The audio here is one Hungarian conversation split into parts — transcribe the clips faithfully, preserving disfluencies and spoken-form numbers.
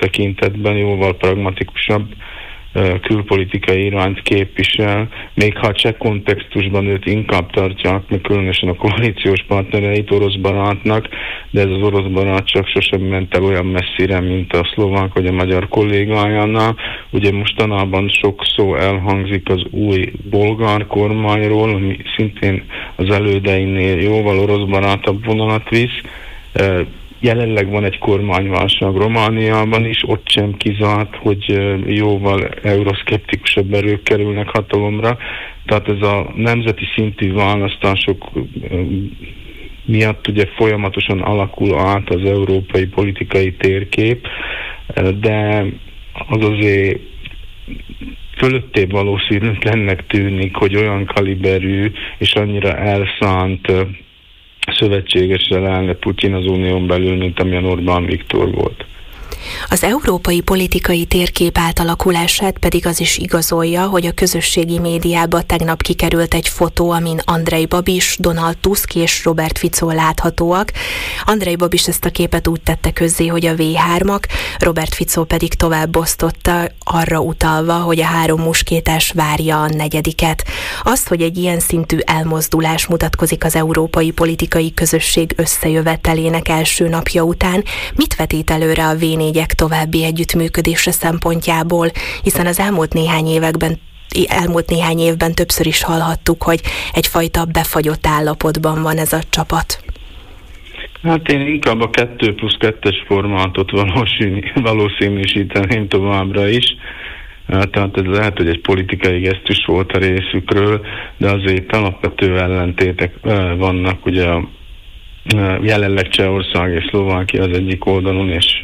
tekintetben jóval pragmatikusabb külpolitikai irányt képvisel, még ha a cseh kontextusban őt inkább tartják, meg különösen a koalíciós partnereit orosz barátnak, de ez az orosz barát csak sosem ment el olyan messzire, mint a szlovák vagy a magyar kollégájánál. Ugye mostanában sok szó elhangzik az új bolgár kormányról, ami szintén az elődeinél jóval orosz barátabb vonalat visz. Jelenleg van egy kormányválság Romániában is, ott sem kizárt, hogy jóval euroszkeptikusabb erők kerülnek hatalomra. Tehát ez a nemzeti szintű választások miatt ugye folyamatosan alakul át az európai politikai térkép, de az azért fölöttébb valószínűtlennek tűnik, hogy olyan kaliberű és annyira elszánt szövetségesre állna Putyin az unión belül, mint amilyen Orbán Viktor volt. Az európai politikai térkép átalakulását pedig az is igazolja, hogy a közösségi médiába tegnap kikerült egy fotó, amin Andrej Babis, Donald Tusk és Robert Fico láthatóak. Andrej Babis ezt a képet úgy tette közzé, hogy a vé hármak, Robert Fico pedig tovább osztotta, arra utalva, hogy a három muskétás várja a negyediket. Azt, hogy egy ilyen szintű elmozdulás mutatkozik az európai politikai közösség összejövetelének első napja után, mit vetít előre a vé négyek további együttműködése szempontjából, hiszen az elmúlt néhány években elmúlt néhány évben többször is hallhattuk, hogy egyfajta befagyott állapotban van ez a csapat. Hát én inkább a kettő plusz kettes formátot valószínűsíteném továbbra is. Tehát ez lehet, hogy egy politikai gesztus volt a részükről, de azért alapvető ellentétek vannak, ugye jelenleg Csehország és Szlovákia az egyik oldalon, és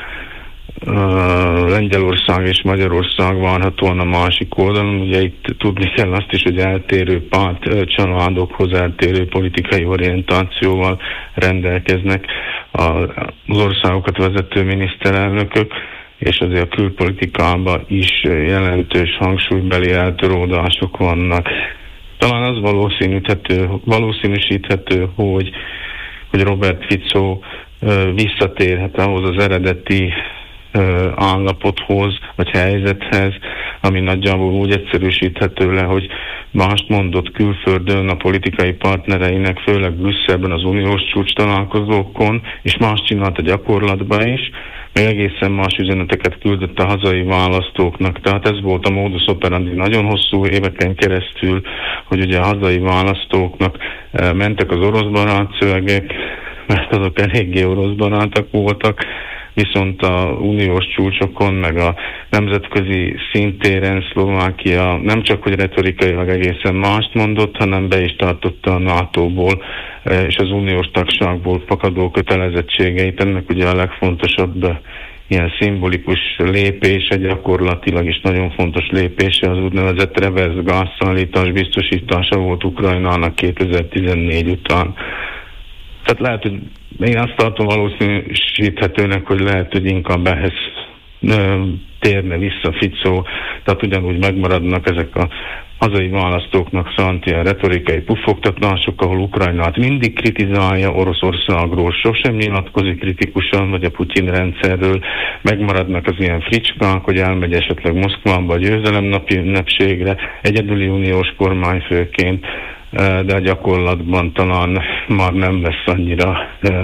Lengyelország és Magyarország várhatóan a másik oldalon. Ugye itt tudni kell azt is, hogy eltérő párt családokhoz eltérő politikai orientációval rendelkeznek az országokat vezető miniszterelnökök, és azért a külpolitikában is jelentős hangsúlybeli eltörődések vannak. Talán az valószínűsíthető, valószínűsíthető hogy, hogy Robert Fico visszatérhet ahhoz az eredeti állapothoz, vagy helyzethez, ami nagyjából úgy egyszerűsíthető le, hogy mást mondott külföldön a politikai partnereinek, főleg Brüsszelben az uniós csúcs találkozókon, és más csinált a gyakorlatban is, még egészen más üzeneteket küldött a hazai választóknak. Tehát ez volt a modus operandi nagyon hosszú éveken keresztül, hogy ugye a hazai választóknak mentek az orosz barát szövegek, mert azok eléggé orosz barátak voltak, viszont a uniós csúcsokon, meg a nemzetközi szintéren Szlovákia nem csak, hogy retorikailag egészen mást mondott, hanem be is tartotta a nátóból és az uniós tagságból fakadó kötelezettségeit. Ennek ugye a legfontosabb ilyen szimbolikus lépése, gyakorlatilag is nagyon fontos lépése az úgynevezett reverse gázszállítás biztosítása volt Ukrajnának kétezer-tizennégy után. Tehát lehet, hogy én azt tartom valószínűsíthetőnek, hogy lehet, hogy inkább ehhez ö, térne vissza Fico, tehát ugyanúgy megmaradnak ezek a hazai választóknak szánt ilyen retorikai puffogtatások, ahol Ukrajnát mindig kritizálja, Oroszországról sosem nyilatkozik kritikusan, vagy a Putyin rendszerről, megmaradnak az ilyen fricskák, hogy elmegy esetleg Moszkvába a győzelemnapi ünnepségre, egyedüli uniós kormányfőként, de a gyakorlatban talán már nem lesz annyira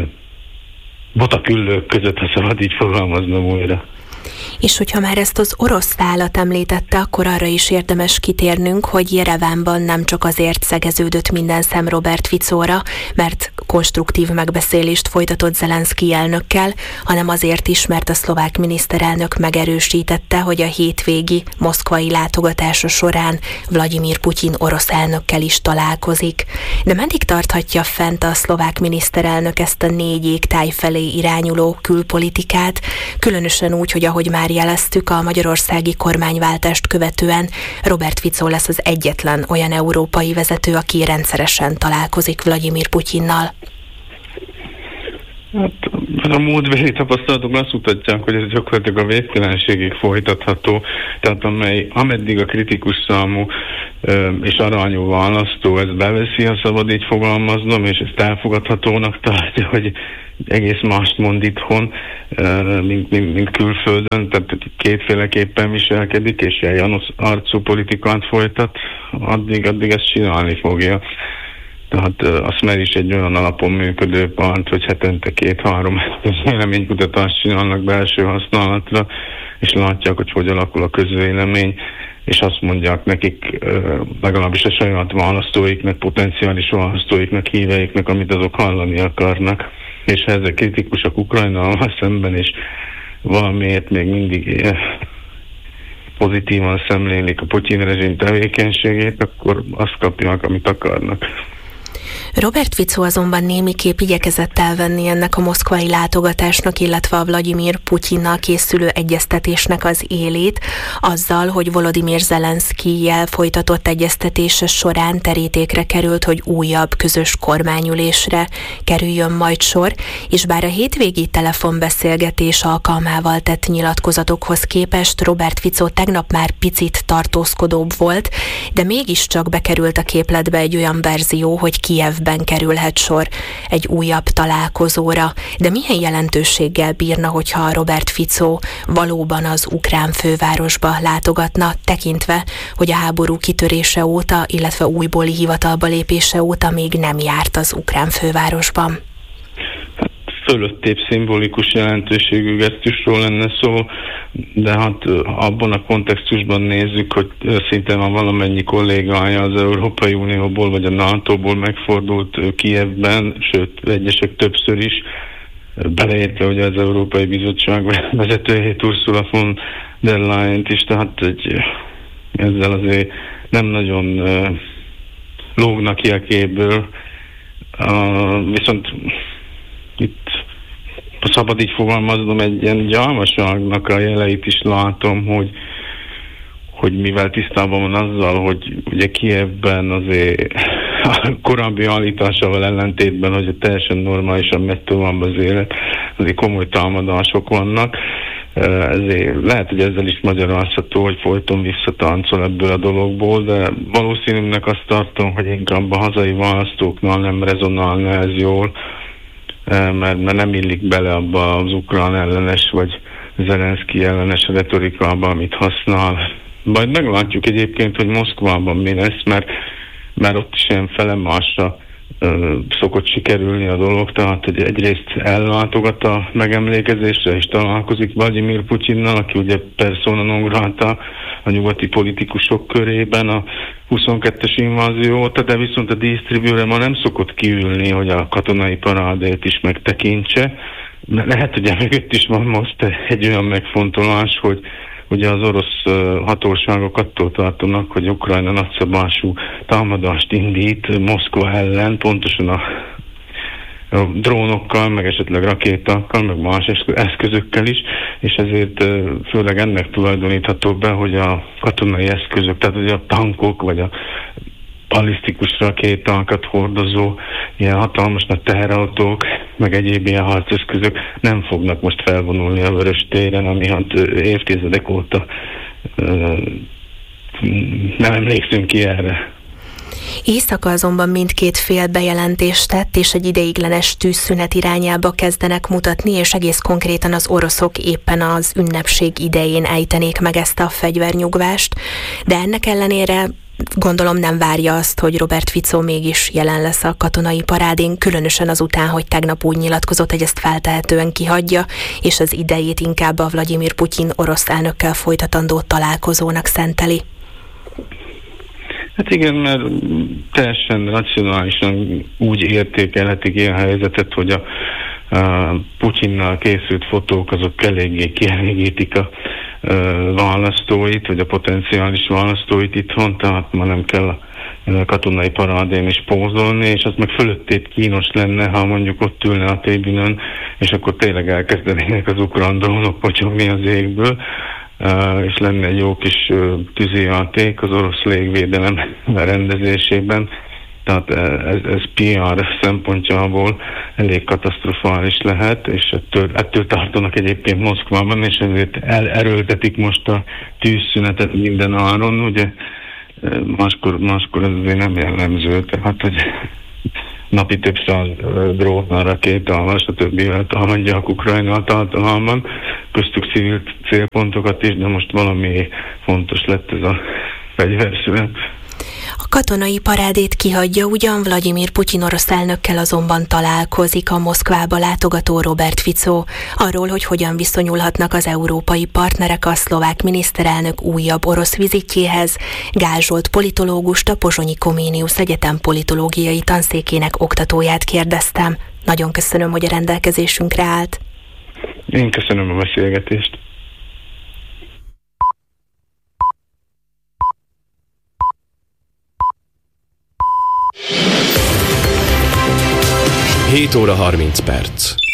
botaküllők között, ha szabad így fogalmaznom újra. És hogyha már ezt az orosz szálat említette, akkor arra is érdemes kitérnünk, hogy Jerevánban nem csak azért szegeződött minden szem Robert Ficóra, mert konstruktív megbeszélést folytatott Zelenszky elnökkel, hanem azért is, mert a szlovák miniszterelnök megerősítette, hogy a hétvégi moszkvai látogatása során Vladimir Putyin orosz elnökkel is találkozik. De meddig tarthatja fent a szlovák miniszterelnök ezt a négy égtáj felé irányuló külpolitikát, különösen úgy, hogy ahogy már jeleztük, a magyarországi kormányváltást követően Robert Fico lesz az egyetlen olyan európai vezető, aki rendszeresen találkozik Vladimir Putyinnal. Hát a múltbeli tapasztalatok azt mutatják, hogy ez gyakorlatilag a végtelenségig folytatható, tehát amely, ameddig a kritikus számú ö, és aranyú választó ezt beveszi, ha szabad így fogalmaznom, és ezt elfogadhatónak tartja, hogy egész mást mond itthon, ö, mint, mint, mint külföldön, tehát kétféleképpen viselkedik, és ilyen Janusz arcú politikát folytat, addig, addig ezt csinálni fogja. Tehát a SZMER is egy olyan alapon működő párt, hogy hetente két-három véleménykutatást csinálnak belső használatra, és látják, hogy hogy alakul a közvélemény, és azt mondják nekik, legalábbis a saját választóiknak, potenciális választóiknak, híveiknek, amit azok hallani akarnak. És ha ezek kritikusak Ukrajnával szemben, és valamiért még mindig pozitívan szemlélik a Putyin rezsim tevékenységét, akkor azt kapják, amit akarnak. Robert Fico azonban némiképp igyekezett elvenni ennek a moszkvai látogatásnak, illetve a Vladimir Putyinnal készülő egyeztetésnek az élét, azzal, hogy Volodymyr Zelenszkijjel folytatott egyeztetése során terítékre került, hogy újabb közös kormányülésre kerüljön majd sor, és bár a hétvégi telefonbeszélgetés alkalmával tett nyilatkozatokhoz képest Robert Fico tegnap már picit tartózkodóbb volt, de mégiscsak bekerült a képletbe egy olyan verzió, hogy Kijevben kerülhet sor egy újabb találkozóra. De milyen jelentőséggel bírna, hogyha Robert Fico valóban az ukrán fővárosba látogatna, tekintve, hogy a háború kitörése óta, illetve újbóli hivatalba lépése óta még nem járt az ukrán fővárosban? Fölöttébb szimbolikus jelentőségű gesztusról lenne szó, de hát abban a kontextusban nézzük, hogy szinte már valamennyi kollégája az Európai Unióból vagy a nátóból megfordult Kijevben, sőt egyesek többször is, beleértve ugye az Európai Bizottság vezetőjét, Ursula von der Leyent is, tehát egy, ezzel azért nem nagyon uh, lógnak ki a képből, uh, viszont itt szabad így fogalmaznom, egy ilyen gyalmaságnak a jeleit is látom, hogy, hogy mivel tisztában van azzal, hogy ugye Kijevben azért a korábbi állításával ellentétben, hogy teljesen normálisan megy tovább az élet, azért komoly támadások vannak. Ezért lehet, hogy ezzel is magyarázható, hogy folyton visszatáncol ebből a dologból, de valószínűleg azt tartom, hogy inkább a hazai választóknál nem rezonálna ez jól, Mert, mert nem illik bele abba az ukrán ellenes vagy Zelenszkij ellenes retorikába, amit használ. Majd meglátjuk egyébként, hogy Moszkvában mi lesz, mert, mert ott is ilyen felemásra ö, szokott sikerülni a dolog, tehát hogy egyrészt ellátogat a megemlékezésre, és találkozik Vladimir Putyinnal, aki ugye persona non grata a nyugati politikusok körében a huszonkettes invázió óta, de viszont a dísztribűre ma nem szokott kiülni, hogy a katonai parádét is megtekintse. Lehet, hogy emögött is van most egy olyan megfontolás, hogy ugye az orosz hatóságok attól tartanak, hogy Ukrajna nagyszabású támadást indít Moszkva ellen, pontosan a a drónokkal, meg esetleg rakétákkal, meg más eszközökkel is, és ezért főleg ennek tulajdonítható be, hogy a katonai eszközök, tehát ugye a tankok, vagy a ballisztikus rakétákat hordozó ilyen hatalmas nagy teherautók, meg egyéb ilyen harceszközök nem fognak most felvonulni a Vörös téren, ami hát évtizedek óta nem emlékszünk ki erre. Éjszaka azonban mindkét fél bejelentést tett, és egy ideiglenes tűzszünet irányába kezdenek mutatni, és egész konkrétan az oroszok éppen az ünnepség idején ejtenék meg ezt a fegyvernyugvást, de ennek ellenére gondolom nem várja azt, hogy Robert Fico mégis jelen lesz a katonai parádén, különösen azután, hogy tegnap úgy nyilatkozott, hogy ezt feltehetően kihagyja, és az idejét inkább a Vladimir Putyin orosz elnökkel folytatandó találkozónak szenteli. Hát igen, mert teljesen racionálisan úgy értékelhetik ilyen helyzetet, hogy a, a Putyinnal készült fotók azok eléggé kielégítik a, a választóit, vagy a potenciális választóit itthon, tehát ma nem kell a katonai parádén is pózolni, és az meg fölöttébb kínos lenne, ha mondjuk ott ülne a tribünön, és akkor tényleg elkezdenének az ukrán drónok potyogni az égből, Uh, és lenne egy jó kis uh, tűzijáték az orosz légvédelem rendezésében, tehát ez, ez pé er szempontjából elég katasztrofális lehet, és ettől, ettől tartanak egyébként Moszkvában, és ezért elerőltetik most a tűzszünetet minden áron, ugye máskor, máskor ez azért nem jellemző, tehát hogy napi több száz drónnal, rakétával, stb. Támadják Ukrajnát általában, köztük civil célpontokat is, de most valami fontos lett ez a fegyverszünet. A katonai parádét kihagyja ugyan, Vladimir Putyin orosz elnökkel azonban találkozik a Moszkvába látogató Robert Fico. Arról, hogy hogyan viszonyulhatnak az európai partnerek a szlovák miniszterelnök újabb orosz vizitjéhez, Gál Zsolt politológust, a Pozsonyi Comenius Egyetem politológiai tanszékének oktatóját kérdeztem. Nagyon köszönöm, hogy a rendelkezésünkre állt. Én köszönöm a beszélgetést. hét óra harminc perc.